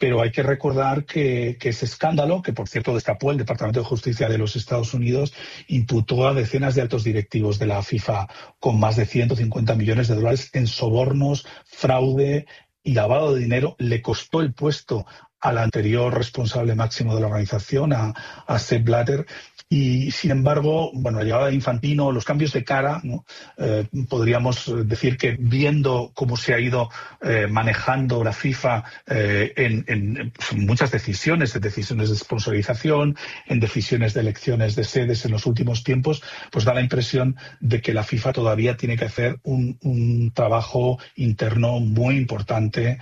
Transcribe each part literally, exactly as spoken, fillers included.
pero hay que recordar que, que ese escándalo, que por cierto destapó el Departamento de Justicia de los Estados Unidos, imputó a decenas de altos directivos de la FIFA con más de ciento cincuenta millones de dólares en sobornos, fraude y lavado de dinero. Le costó el puesto al anterior responsable máximo de la organización, a, a Sepp Blatter. Y, sin embargo, bueno, la llegada de Infantino, los cambios de cara, ¿no? Eh, podríamos decir que viendo cómo se ha ido eh, manejando la FIFA eh, en, en, en muchas decisiones, en decisiones de sponsorización, en decisiones de elecciones de sedes en los últimos tiempos, pues da la impresión de que la FIFA todavía tiene que hacer un, un trabajo interno muy importante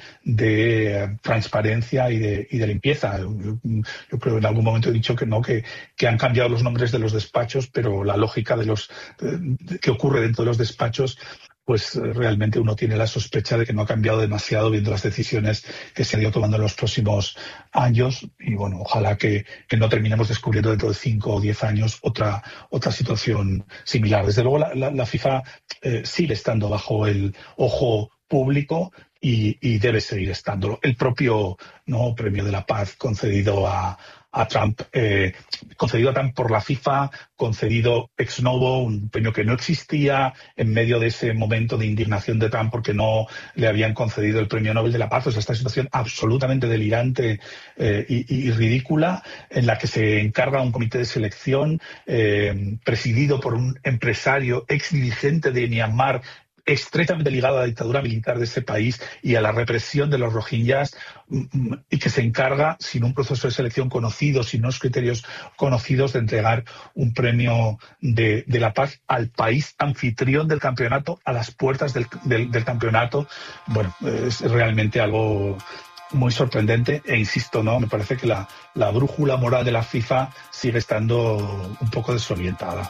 de eh, transparencia y de, y de limpieza. Yo, yo creo que en algún momento he dicho que no, que, que han cambiado los nombres de los despachos, pero la lógica de los eh, que ocurre dentro de los despachos, pues eh, realmente uno tiene la sospecha de que no ha cambiado demasiado viendo las decisiones que se han ido tomando en los próximos años. Y bueno, ojalá que, que no terminemos descubriendo dentro de cinco o diez años otra otra situación similar. Desde luego la, la, la FIFA eh, sigue estando bajo el ojo público y, y debe seguir estándolo. El propio no premio de la paz concedido a a Trump, eh, concedido a Trump por la FIFA, concedido ex novo, un premio que no existía en medio de ese momento de indignación de Trump porque no le habían concedido el premio Nobel de la Paz. O sea, esta situación absolutamente delirante eh, y, y ridícula en la que se encarga un comité de selección eh, presidido por un empresario ex dirigente de Myanmar, estrechamente ligado a la dictadura militar de ese país y a la represión de los rohingyas, y que se encarga, sin un proceso de selección conocido, sin unos criterios conocidos, de entregar un premio de, de la paz al país anfitrión del campeonato, a las puertas del, del, del campeonato. Bueno, es realmente algo muy sorprendente e insisto, no, me parece que la, la brújula moral de la FIFA sigue estando un poco desorientada.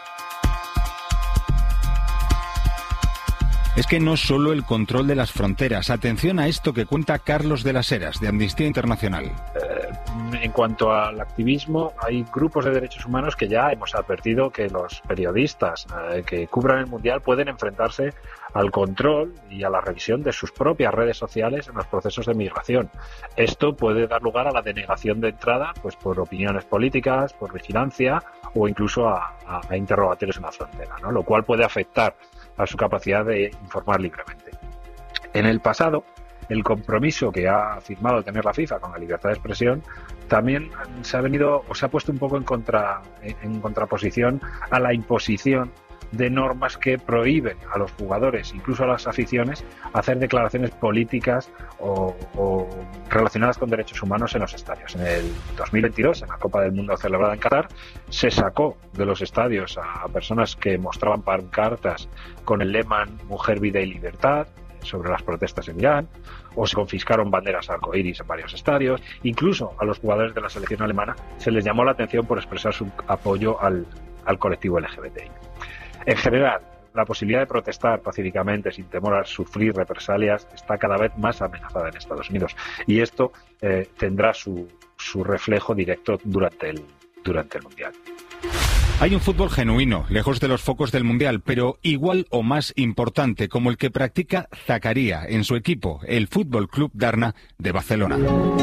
Es que no solo el control de las fronteras. Atención a esto que cuenta Carlos de las Heras, de Amnistía Internacional. Eh, en cuanto al activismo, hay grupos de derechos humanos que ya hemos advertido que los periodistas eh, que cubran el Mundial pueden enfrentarse al control y a la revisión de sus propias redes sociales en los procesos de migración. Esto puede dar lugar a la denegación de entrada, pues por opiniones políticas, por vigilancia o incluso a, a, a interrogatorios en la frontera, ¿no? Lo cual puede afectar a su capacidad de informar libremente. En el pasado, el compromiso que ha firmado tener la FIFA con la libertad de expresión también se ha venido o se ha puesto un poco en contra en contraposición a la imposición de normas que prohíben a los jugadores, incluso a las aficiones, hacer declaraciones políticas o, o relacionadas con derechos humanos en los estadios. En el dos mil veintidós, en la Copa del Mundo celebrada en Qatar, se sacó de los estadios a personas que mostraban pancartas con el lema Mujer, Vida y Libertad sobre las protestas en Irán, o se confiscaron banderas arcoíris en varios estadios. Incluso a los jugadores de la selección alemana se les llamó la atención por expresar su apoyo al, al colectivo L G B T I. En general, la posibilidad de protestar pacíficamente sin temor a sufrir represalias está cada vez más amenazada en Estados Unidos, y esto eh, tendrá su, su reflejo directo durante el, durante el Mundial. Hay un fútbol genuino, lejos de los focos del Mundial, pero igual o más importante, como el que practica Zakaria en su equipo, el Fútbol Club Darna de Barcelona.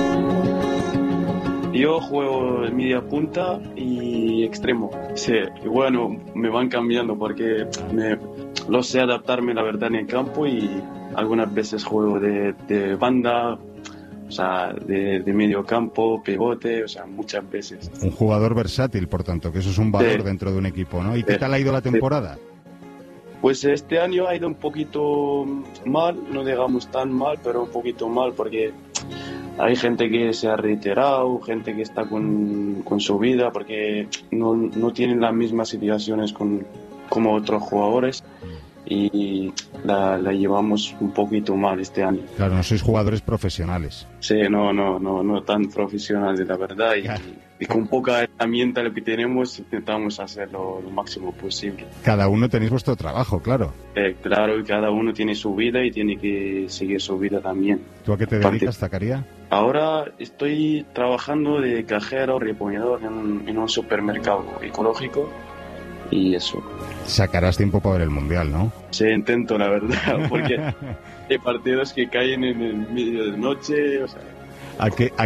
Yo juego en media punta y extremo. Sí, y bueno, me van cambiando porque me, lo sé adaptarme, la verdad, en el campo, y algunas veces juego de, de banda, o sea, de, de medio campo, pivote, o sea, muchas veces. Un jugador versátil, por tanto, que eso es un valor sí. dentro de un equipo, ¿no? ¿Y qué sí. tal ha ido la temporada? Sí. Pues este año ha ido un poquito mal, no digamos tan mal, pero un poquito mal porque hay gente que se ha reiterado, gente que está con, con su vida porque no, no tienen las mismas situaciones con, como otros jugadores, y la, la llevamos un poquito mal este año. Claro, no sois jugadores profesionales. Sí, no, no, no, no tan profesionales, la verdad, y, claro. y con poca herramienta lo que tenemos intentamos hacerlo lo máximo posible. Cada uno tenéis vuestro trabajo, claro. Eh, claro, cada uno tiene su vida y tiene que seguir su vida también. ¿Tú a qué te dedicas, Zakaria? Ahora estoy trabajando de cajero, reponedor en un, en un supermercado ecológico y eso. Sacarás tiempo para ver el Mundial, ¿no? Sí, intento, la verdad, porque hay partidos que caen en el medio de noche, o sea... ¿A qué, a